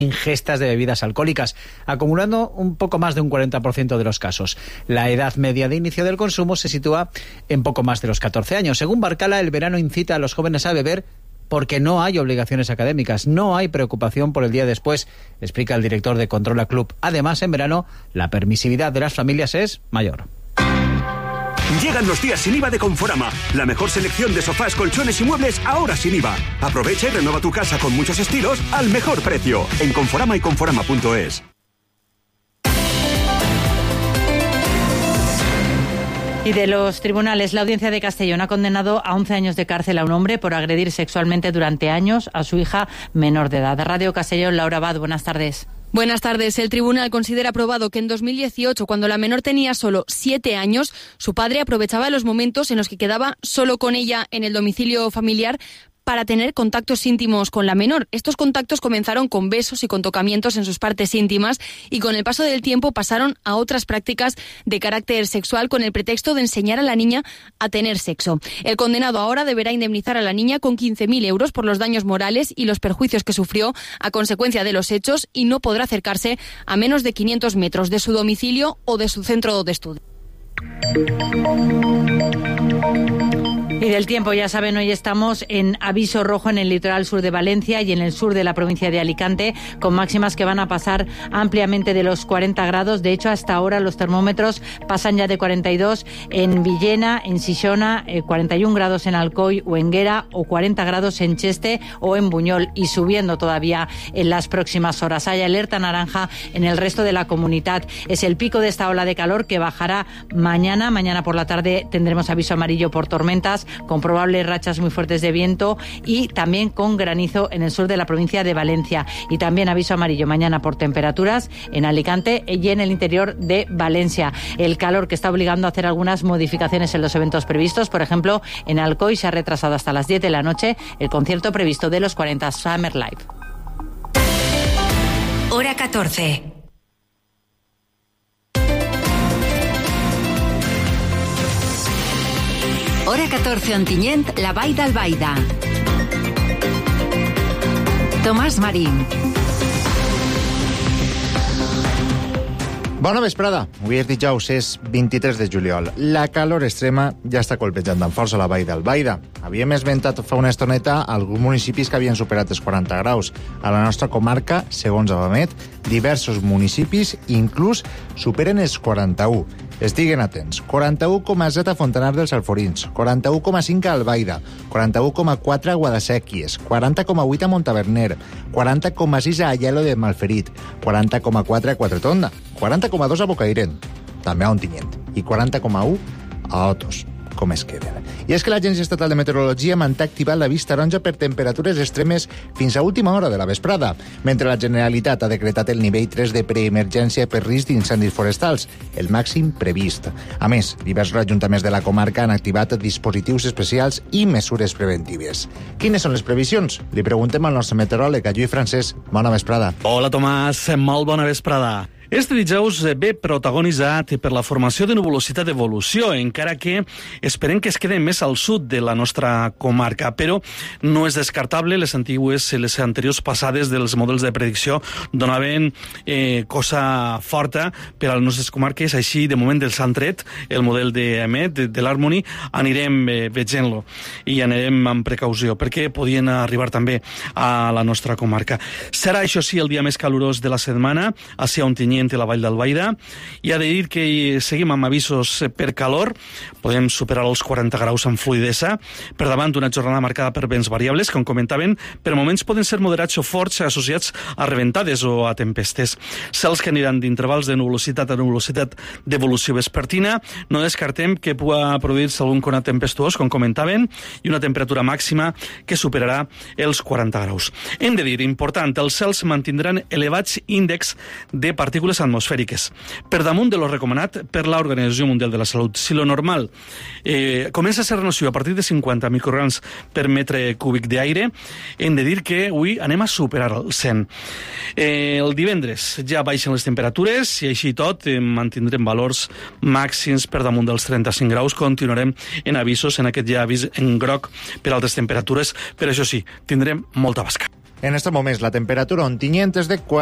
ingestas de bebidas alcohólicas, acumulando un poco más de un 40% de los casos. La edad media de inicio del consumo se sitúa en poco más de los 14 años. Según Barcala, el verano incita a los jóvenes a beber porque no hay obligaciones académicas, no hay preocupación por el día después, explica el director de Controla Club. Además, en verano, la permisividad de las familias es mayor. Llegan los días sin IVA de Conforama. La mejor selección de sofás, colchones y muebles ahora sin IVA. Aprovecha y renueva tu casa con muchos estilos al mejor precio. En Conforama y Conforama.es. Y de los tribunales, la Audiencia de Castellón ha condenado a 11 años de cárcel a un hombre por agredir sexualmente durante años a su hija menor de edad. Radio Castellón, Laura Abad, buenas tardes. Buenas tardes. El tribunal considera probado que en 2018, cuando la menor tenía solo 7 años, su padre aprovechaba los momentos en los que quedaba solo con ella en el domicilio familiar para tener contactos íntimos con la menor. Estos contactos comenzaron con besos y con tocamientos en sus partes íntimas y con el paso del tiempo pasaron a otras prácticas de carácter sexual con el pretexto de enseñar a la niña a tener sexo. El condenado ahora deberá indemnizar a la niña con 15.000 euros por los daños morales y los perjuicios que sufrió a consecuencia de los hechos y no podrá acercarse a menos de 500 metros de su domicilio o de su centro de estudio. Y del tiempo, ya saben, hoy estamos en aviso rojo en el litoral sur de Valencia y en el sur de la provincia de Alicante, con máximas que van a pasar ampliamente de los 40 grados. De hecho, hasta ahora los termómetros pasan ya de 42 en Villena, en Xixona, 41 grados en Alcoy o en Guera, o 40 grados en Cheste o en Buñol, y subiendo todavía en las próximas horas. Hay alerta naranja en el resto de la comunidad. Es el pico de esta ola de calor que bajará mañana. Mañana por la tarde tendremos aviso amarillo por tormentas, con probables rachas muy fuertes de viento y también con granizo en el sur de la provincia de Valencia. Y también aviso amarillo mañana por temperaturas en Alicante y en el interior de Valencia. El calor que está obligando a hacer algunas modificaciones en los eventos previstos. Por ejemplo, en Alcoy se ha retrasado hasta las 10 de la noche el concierto previsto de los 40 Summer Live. Hora 14. Hora 14 Ontinyent, la Vall d'Albaida. Tomàs Marín. Bona vesprada. Avui és dijous, és 23 de juliol. La calor extrema ja està colpejant amb força la Vall d'Albaida. Havíem esmentat fa una estoneta alguns municipis que havien superat els 40 graus. A la nostra comarca, segons Avamet, diversos municipis inclús superen els 41. Estiguen atents. 41,7 a Fontanar dels Alforins, 41,5 a Albaida, 41,4 a Guadasséquies, 40,8 a Montaverner, 40,6 a Aielo de Malferit, 40,4 a Quatretonda, 40,2 a Bocairent, també a Ontinyent, i 40,1 a Otos. Com es queden. I és que l'Agència Estatal de Meteorologia manté activat l'avís taronja per temperatures extremes fins a última hora de la vesprada, mentre la Generalitat ha decretat el nivell 3 de preemergència per risc d'incendis forestals, el màxim previst. A més, diversos ajuntaments de la comarca han activat dispositius especials i mesures preventives. Quines són les previsions? Li preguntem al nostre meteoròleg, a Lluís Francesc. Bona vesprada. Hola, Tomàs. Molt bona vesprada. Este dijous ve protagonitzat per la formació de nuvolositat d'evolució, encara que esperem que es quede més al sud de la nostra comarca, però no és descartable. Les anteriors passades dels models de predicció donaven cosa forta per a les nostres comarques, així de moment els han tret el model d'Emet, de l'Harmony, anirem veient-lo i anirem amb precaució, perquè podien arribar també a la nostra comarca. Serà, això sí, el dia més calorós de la setmana, hacia Ontinyent i la Vall d'Albaida. I ha de dir que seguim amb avisos per calor. Podem superar els 40 graus amb fluidesa, per davant d'una jornada marcada per vents variables, com comentaven, per moments poden ser moderats o forts associats a reventades o a tempestes. Cels que aniran d'intervals de nuvolositat a nuvolositat d'evolució vespertina. No descartem que pugui produir-se algun conat tempestuós, com comentaven, i una temperatura màxima que superarà els 40 graus. Hem de dir, important, els cels mantindran elevats índexs de partícules atmosfèriques, per damunt de lo recomanat per l'Organització Mundial de la Salut. Si lo normal comença a ser nociu a partir de 50 micrograms per metre cúbic d'aire, hem de dir que avui anem a superar el 100. El divendres ja baixen les temperatures i així tot mantindrem valors màxims per damunt dels 35 graus. Continuarem en avisos, en aquest ja avís en groc per altres temperatures, però això sí, tindrem molta basca. En estos moments la temperatura a Ontinyent és de